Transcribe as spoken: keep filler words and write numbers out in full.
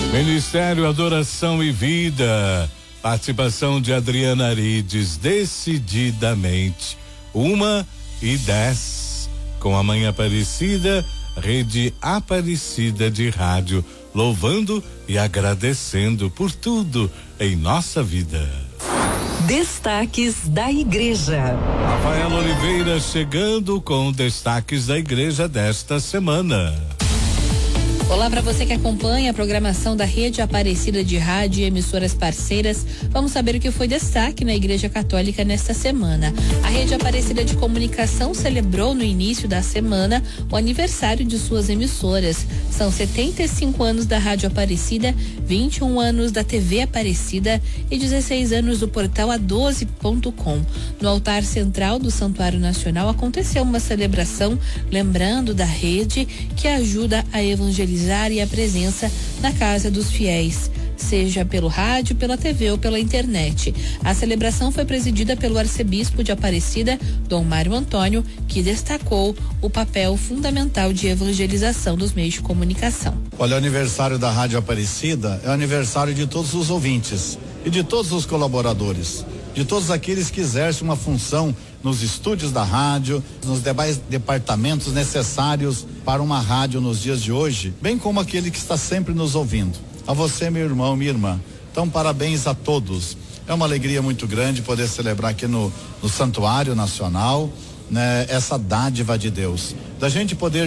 Ministério Adoração e Vida. Participação de Adriana Arides, decididamente. Uma e dez. Com a Mãe Aparecida, Rede Aparecida de Rádio, louvando e agradecendo por tudo em nossa vida. Destaques da Igreja. Rafaela Oliveira chegando com destaques da Igreja desta semana. Olá para você que acompanha a programação da Rede Aparecida de Rádio e emissoras parceiras. Vamos saber o que foi destaque na Igreja Católica nesta semana. A Rede Aparecida de Comunicação celebrou no início da semana o aniversário de suas emissoras. São setenta e cinco anos da Rádio Aparecida, vinte e um anos da T V Aparecida e dezesseis anos do portal A doze ponto com. No altar central do Santuário Nacional aconteceu uma celebração lembrando da rede que ajuda a evangelizar e a presença na casa dos fiéis, seja pelo rádio, pela T V ou pela internet. A celebração foi presidida pelo arcebispo de Aparecida, Dom Mário Antônio, que destacou o papel fundamental de evangelização dos meios de comunicação. Olha, o aniversário da Rádio Aparecida é o aniversário de todos os ouvintes e de todos os colaboradores, de todos aqueles que exercem uma função nos estúdios da rádio, nos demais departamentos necessários para uma rádio nos dias de hoje, bem como aquele que está sempre nos ouvindo. A você, meu irmão, minha irmã. Então, parabéns a todos. É uma alegria muito grande poder celebrar aqui no, no Santuário Nacional, né, essa dádiva de Deus, da gente poder